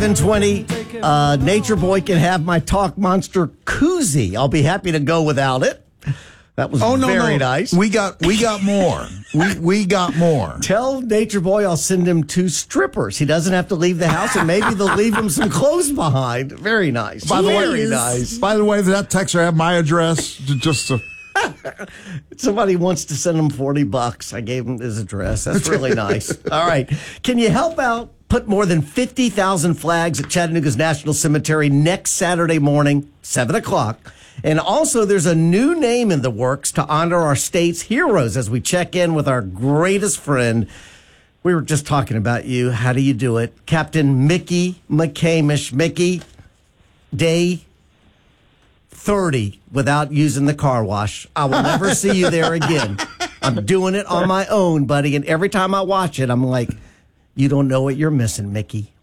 720, Nature Boy can have my Talk Monster koozie. I'll be happy to go without it. That was very nice. We got more. We got more. Tell Nature Boy I'll send him 2 strippers. He doesn't have to leave the house, and maybe they'll leave him some clothes behind. Very nice. By the way, that texter have my address. Somebody wants to send him $40. I gave him his address. That's really nice. All right. Can you help out? Put more than 50,000 flags at Chattanooga's National Cemetery next Saturday morning, 7 o'clock. And also, there's a new name in the works to honor our state's heroes as we check in with our greatest friend. We were just talking about you. How do you do it? Captain Mickey McCamish. Mickey, day 30 without using the car wash. I will never see you there again. I'm doing it on my own, buddy. And every time I watch it, I'm like, you don't know what you're missing, Mickey.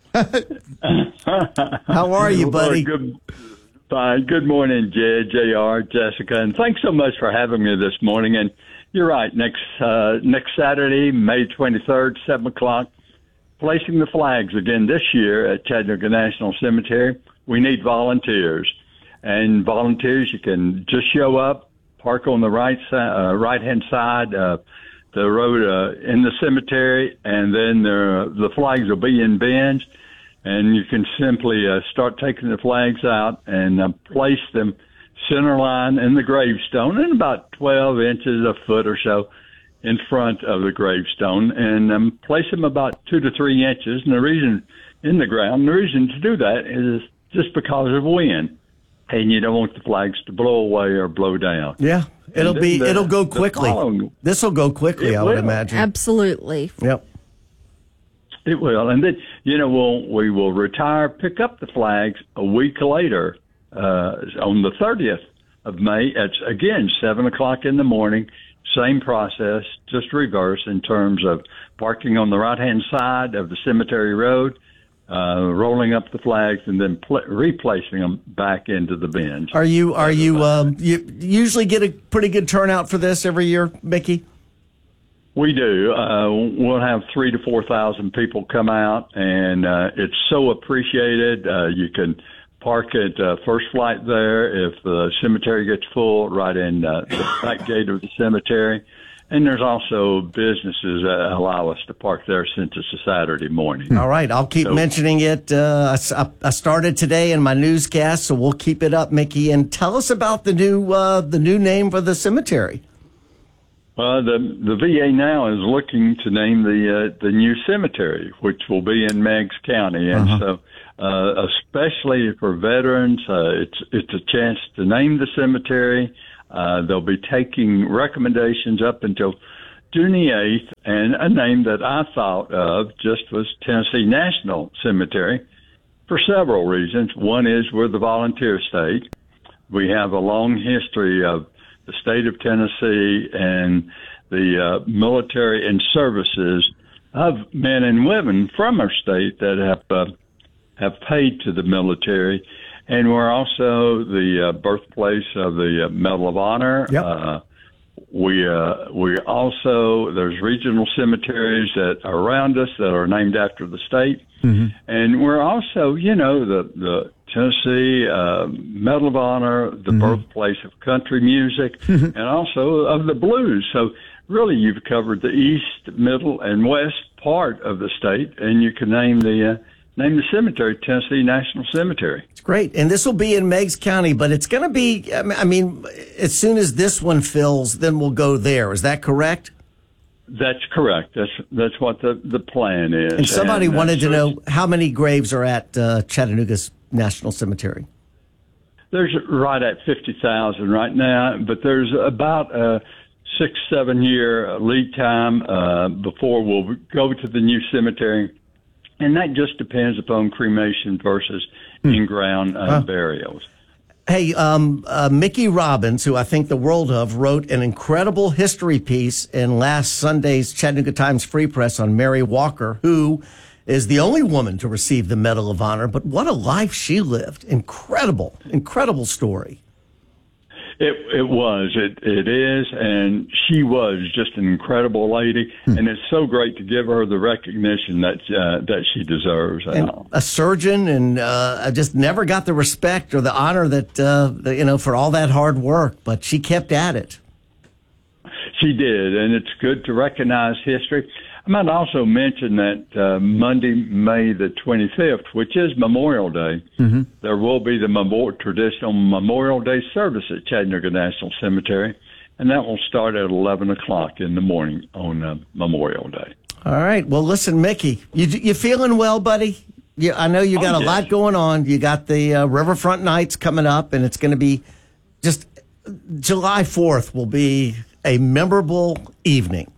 How are you, buddy? Fine. Good morning, JR, Jessica, and thanks so much for having me this morning. And you're right, next Saturday, May 23rd, 7 o'clock, placing the flags again this year at Chattanooga National Cemetery. We need volunteers. And volunteers, you can just show up, park on the right-hand side of the road in the cemetery, and then the flags will be in bins. And you can simply start taking the flags out and place them center line in the gravestone and about 12 inches, a foot or so in front of the gravestone, and place them about 2 to 3 inches. And the reason in the ground, the reason to do that is just because of wind. And you don't want the flags to blow away or blow down. Yeah, it'll go quickly. This will go quickly, I would imagine. Absolutely. Yep. It will. And then, we will retire, pick up the flags a week later on the 30th of May. It's, again, 7 o'clock in the morning. Same process, just reverse in terms of parking on the right-hand side of the cemetery road, rolling up the flags, and then replacing them back into the bins. You usually get a pretty good turnout for this every year, Mickey? We do. We'll have 3,000 to 4,000 people come out, and it's so appreciated. You can park at First Flight there if the cemetery gets full, right in the back gate of the cemetery. And there's also businesses that allow us to park there since it's a Saturday morning. All right. I'll keep mentioning it. I started today in my newscast, so we'll keep it up, Mickey. And tell us about the new name for the cemetery. Well, the VA now is looking to name the new cemetery, which will be in Meigs County. And so especially for veterans, it's a chance to name the cemetery. They'll be taking recommendations up until June the 8th, and a name that I thought of just was Tennessee National Cemetery for several reasons. One is we're the volunteer state. We have a long history of the state of Tennessee and the military and services of men and women from our state that have paid to the military. And we're also the birthplace of the Medal of Honor. Yep. We also, there's regional cemeteries that are around us that are named after the state. Mm-hmm. And we're also, the Tennessee Medal of Honor, the birthplace of country music, and also of the blues. So really, you've covered the east, middle, and west part of the state, and you can name the cemetery Tennessee National Cemetery. It's great. And this will be in Meigs County, but it's going to be, as soon as this one fills, then we'll go there. Is that correct? That's correct. That's what the plan is. And somebody wanted to know how many graves are at Chattanooga's National Cemetery. There's right at 50,000 right now, but there's about a 6-7 year lead time before we'll go to the new cemetery. And that just depends upon cremation versus in-ground burials. Hey, Mickey Robbins, who I think the world of, wrote an incredible history piece in last Sunday's Chattanooga Times Free Press on Mary Walker, who is the only woman to receive the Medal of Honor. But what a life she lived. Incredible, incredible story. It was. It is. And she was just an incredible lady. And it's so great to give her the recognition that she deserves. And a surgeon, and I just never got the respect or the honor that, for all that hard work. But she kept at it. She did. And it's good to recognize history. I might also mention that Monday, May the 25th, which is Memorial Day, there will be the traditional Memorial Day service at Chattanooga National Cemetery, and that will start at 11 o'clock in the morning on Memorial Day. All right. Well, listen, Mickey, you feeling well, buddy? I know you got a lot going on. You got the Riverfront Nights coming up, and it's going to be just July 4th will be a memorable evening.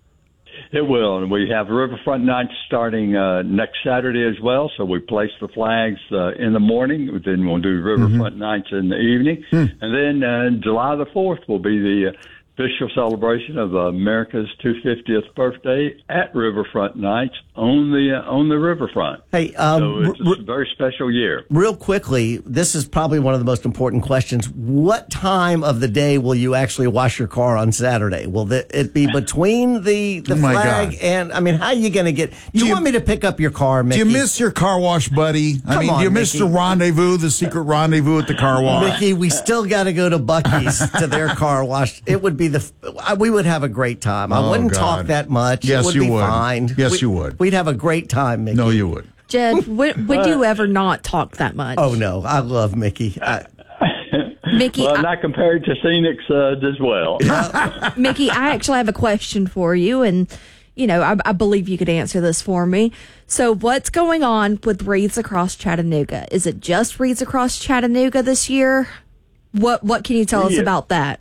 It will, and we have Riverfront Nights starting next Saturday as well. So we place the flags in the morning, then we'll do Riverfront Nights in the evening, and then July the 4th will be the official celebration of America's 250th birthday at Riverfront Nights on the riverfront. Hey, so it's a very special year. Real quickly, this is probably one of the most important questions. What time of the day will you actually wash your car on Saturday? Will it be between the flag and, how are you going to get... Do you want me to pick up your car, Mickey? Do you miss your car wash, buddy? Do you miss the rendezvous, the secret rendezvous at the car wash? Mickey, we still got to go to Buc-ee's to their car wash. It would be we would have a great time. I wouldn't talk that much. Yes, it would you be would. fine. Yes, you would. We'd have a great time, Mickey. No, you would. Jed, would you ever not talk that much? Oh, no. I love Mickey. Mickey, well, not compared to Phoenix as well. Mickey, I actually have a question for you, and I believe you could answer this for me. So, what's going on with Wreaths Across Chattanooga? Is it just Wreaths Across Chattanooga this year? What can you tell us about that?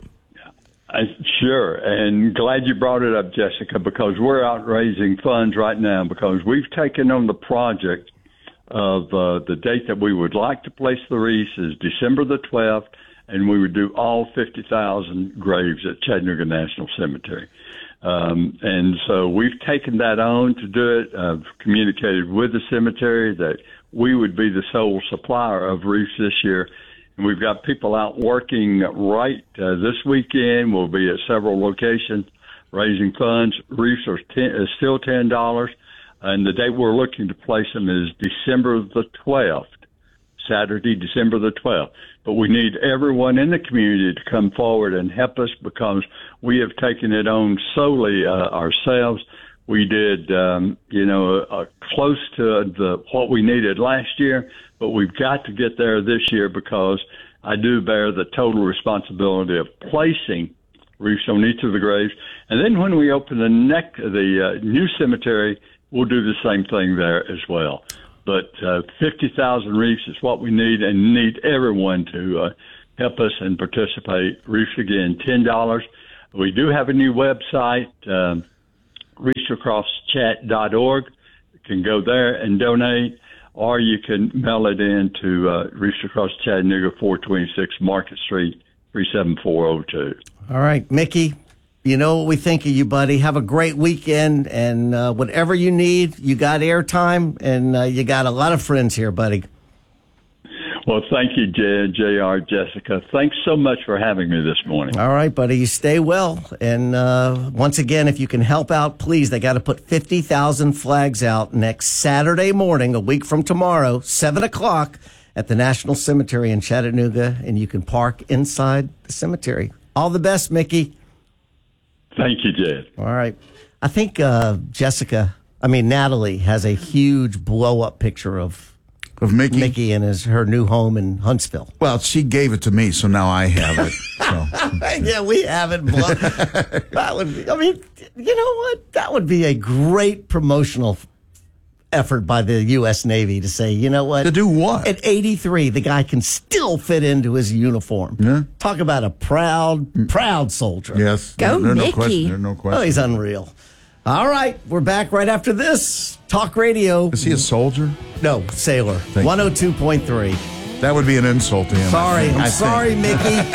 Sure, and glad you brought it up, Jessica, because we're out raising funds right now because we've taken on the project of the date that we would like to place the wreaths is December the 12th, and we would do all 50,000 graves at Chattanooga National Cemetery. And so we've taken that on to do it. I've communicated with the cemetery that we would be the sole supplier of wreaths this year. And we've got people out working this weekend. We'll be at several locations raising funds. Wreaths are still $10. And the date we're looking to place them is December the 12th, Saturday, December the 12th. But we need everyone in the community to come forward and help us because we have taken it on solely ourselves. We did, close to what we needed last year, but we've got to get there this year because I do bear the total responsibility of placing wreaths on each of the graves. And then when we open the new cemetery, we'll do the same thing there as well. But 50,000 wreaths is what we need, and need everyone to help us and participate. Wreaths, again, $10. We do have a new website, wreathsacrosschat.org. You can go there and donate, or you can mail it in to Wreaths Across Chattanooga, 426 Market Street, 37402. All right, Mickey, you know what we think of you, buddy. Have a great weekend, and whatever you need, you got airtime, and you got a lot of friends here, buddy. Well, thank you, JR, Jessica. Thanks so much for having me this morning. All right, buddy. You stay well. And once again, if you can help out, please, they got to put 50,000 flags out next Saturday morning, a week from tomorrow, 7 o'clock at the National Cemetery in Chattanooga, and you can park inside the cemetery. All the best, Mickey. Thank you, Jed. All right. I think Natalie has a huge blow-up picture of Mickey and her new home in Huntsville. Well, she gave it to me, so now I have it. So. Yeah, we have it. That would be, you know what? That would be a great promotional effort by the U.S. Navy to say, you know what? To do what? At 83, the guy can still fit into his uniform. Yeah. Talk about a proud soldier. Yes. Go, Mickey. No question. Oh, he's unreal. All right, we're back right after this. Talk radio. Is he a soldier? No, sailor. 102.3. That would be an insult to him. Sorry, I'm sorry, Mickey.